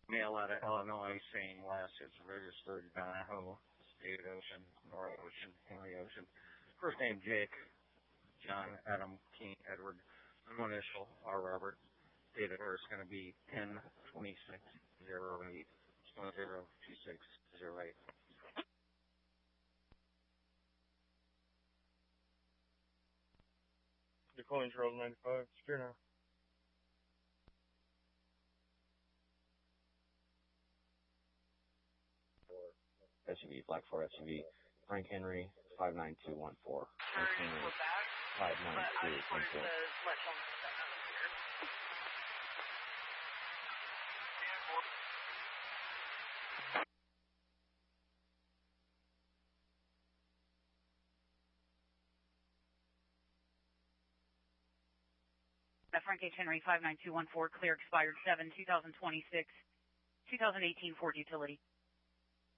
Mail out of Illinois saying last is registered Donahoe, State Ocean, North Ocean, Henry Ocean. First name Jake, John, Adam, King, Edward. One initial, R. Robert. Date of birth is going to be 10/26/08. 10/26/08. You're calling Charles 95. Secure now. SUV, Black 4 SUV, Frank Henry, 59214. Frank Henry, 59214. Frank H. Henry, 59214, clear, expired 7/2026, 2018 Ford Utility.